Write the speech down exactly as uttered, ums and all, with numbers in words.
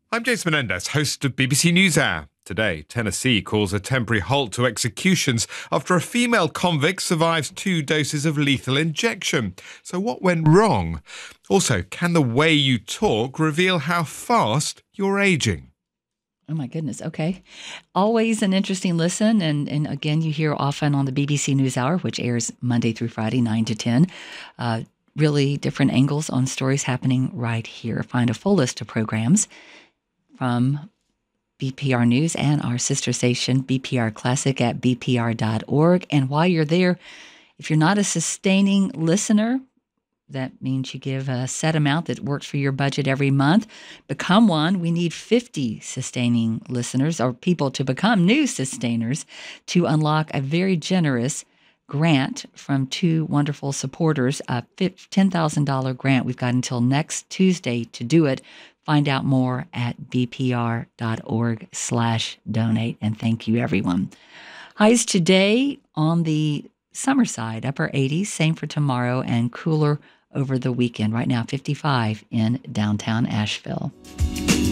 I'm Jason Menendez, host of B B C NewsHour. Today, Tennessee calls a temporary halt to executions after a female convict survives two doses of lethal injection. So what went wrong? Also, can the way you talk reveal how fast you're aging? Oh, my goodness. Okay. Always an interesting listen. And, and again, you hear often on the B B C NewsHour, which airs Monday through Friday, nine to ten, uh, really different angles on stories happening right here. Find a full list of programs from B P R News and our sister station, B P R Classic, at b p r dot org. And while you're there, if you're not a sustaining listener, that means you give a set amount that works for your budget every month. Become one. We need fifty sustaining listeners or people to become new sustainers to unlock a very generous grant from two wonderful supporters, a ten thousand dollars grant. We've got until next Tuesday to do it. Find out more at b p r dot org slash donate. And thank you, everyone. Highs today on the summer side, upper eighties, same for tomorrow, and cooler over the weekend. Right now, fifty-five in downtown Asheville.